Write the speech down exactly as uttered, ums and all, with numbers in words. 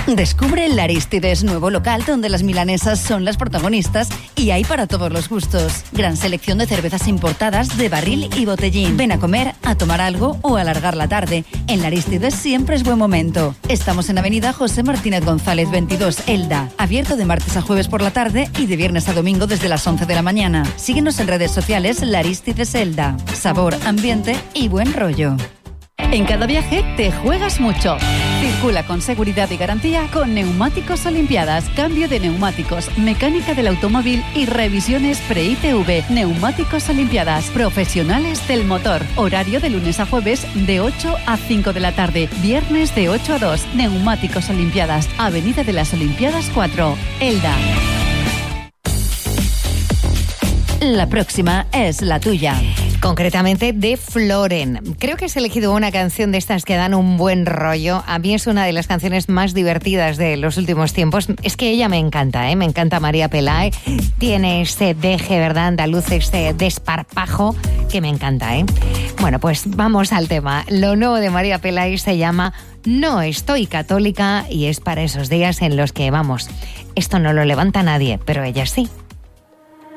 Descubre el Arístides, nuevo local donde las milanesas son las protagonistas y hay para todos los gustos. Gran selección de cervezas importadas de barril y botellín. Ven a comer, a tomar algo o a alargar la tarde. En el Arístides siempre es buen momento. Estamos en Avenida José Martínez González veintidós, Elda. Abierto de martes a jueves por la tarde y de viernes a domingo desde las once de la mañana. Síguenos en redes sociales La Arístides Elda. Sabor, ambiente y buen rollo. En cada viaje te juegas mucho. Circula con seguridad y garantía con Neumáticos Olimpiadas. Cambio de neumáticos, mecánica del automóvil y revisiones pre-I T V. Neumáticos Olimpiadas, profesionales del motor. Horario de lunes a jueves de ocho a cinco de la tarde. Viernes de ocho a dos. Neumáticos Olimpiadas, Avenida de las Olimpiadas cuatro, Elda. La próxima es la tuya. Concretamente de Floren. Creo que has elegido una canción de estas que dan un buen rollo. A mí es una de las canciones más divertidas de los últimos tiempos. Es que ella me encanta, ¿eh? Me encanta María Pelae. Tiene este deje, ¿verdad? Andaluz, este desparpajo que me encanta, ¿eh? Bueno, pues vamos al tema. Lo nuevo de María Pelae se llama No estoy católica y es para esos días en los que, vamos, esto no lo levanta nadie, pero ella sí.